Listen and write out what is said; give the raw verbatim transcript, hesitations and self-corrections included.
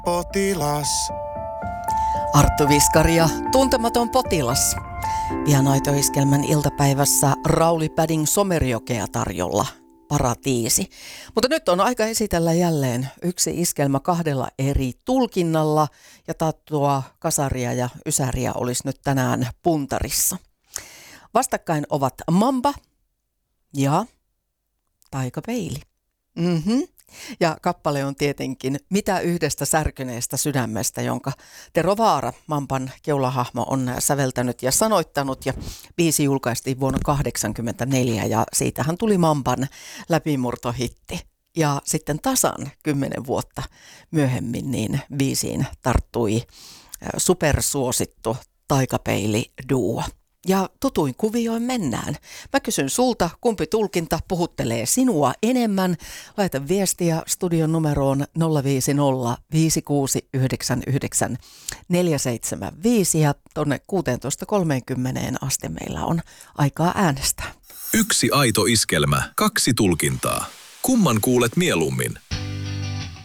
potilas. Arttu Viskari ja Tuntematon potilas. Pian Aito-iskelmän iltapäivässä Rauli Padding Someriokea tarjolla. Paratiisi. Mutta nyt on aika esitellä jälleen yksi iskelmä kahdella eri tulkinnalla ja tattua kasaria ja ysäriä olisi nyt tänään puntarissa. Vastakkain ovat Mamba ja Taikapeili. Mhm. Ja kappale on tietenkin Mitä yhdestä särkyneestä sydämestä, jonka Tero Vaara, Mamban keulahahmo, on säveltänyt ja sanoittanut. Ja biisi julkaistiin vuonna tuhatyhdeksänsataakahdeksankymmentäneljä ja siitähän tuli Mamban läpimurtohitti. Ja sitten tasan kymmenen vuotta myöhemmin niin biisiin tarttui supersuosittu Taikapeili-duo. Ja tutuin kuvioin mennään. Mä kysyn sulta, kumpi tulkinta puhuttelee sinua enemmän. Laita viestiä studion numeroon nolla viisi nolla viisi kuusi yhdeksän yhdeksän neljä seitsemän viisi ja tonne kuusitoista kolmekymmentä asti meillä on aikaa äänestää. Yksi aito iskelmä, kaksi tulkintaa. Kumman kuulet mieluummin?